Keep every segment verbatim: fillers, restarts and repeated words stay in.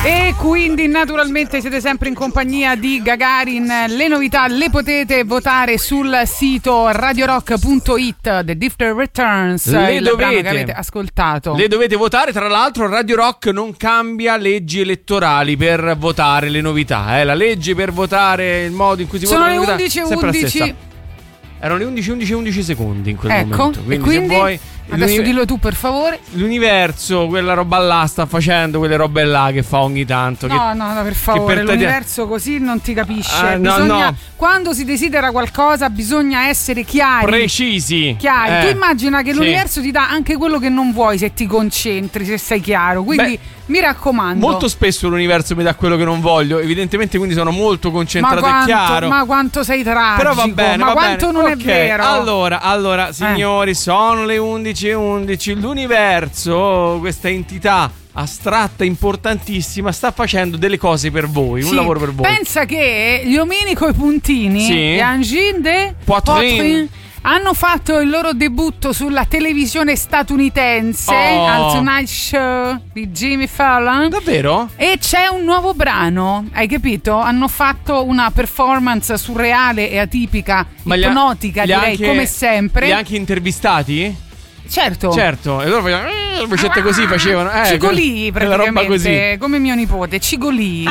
E quindi naturalmente siete sempre in compagnia di Gagarin. Le novità le potete votare sul sito radio rock punto it. The Different Returns, le il dovete, brano che avete ascoltato. Le dovete votare. Tra l'altro Radio Rock non cambia leggi elettorali per votare le novità, eh. La legge per votare, il modo in cui si sono votano le le novità undici e undici. Erano le undici undici undici secondi in quel ecco, momento. Quindi, e quindi se vuoi, adesso dillo tu per favore. L'universo, quella roba là, sta facendo quelle robe là che fa ogni tanto. No, che, no, no, per favore, per l'universo così non ti capisce. Ah, no, bisogna, no. Quando si desidera qualcosa bisogna essere chiari. Precisi. Chiari. Eh, tu immagina che sì. l'universo ti dà anche quello che non vuoi se ti concentri, se sei chiaro. Quindi Beh, mi raccomando. molto spesso l'universo mi dà quello che non voglio. Evidentemente, quindi sono molto concentrato ma quanto, e chiaro. Ma quanto sei tragico. Però va bene, ma va quanto bene. non Okay. è vero. Allora, allora, signori, eh. sono le undici e undici. L'universo, questa entità astratta importantissima, sta facendo delle cose per voi, sì, un lavoro per voi. Pensa che gli omini coi puntini, sì. gli Angine de Poitrine, Poitrine, hanno fatto il loro debutto sulla televisione statunitense, oh. al Tonight Show di Jimmy Fallon. Davvero? E c'è un nuovo brano, hai capito? Hanno fatto una performance surreale e atipica, ma ipnotica, li ha, direi, anche, come sempre. Li ha anche intervistati? Certo. Certo, e loro facevano eh, vocette così facevano. Eh, Cigolii praticamente, così. Come mio nipote, Cigolii.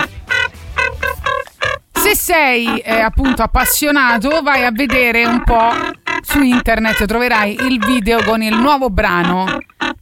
Se sei eh, appunto appassionato, vai a vedere un po' su internet, troverai il video con il nuovo brano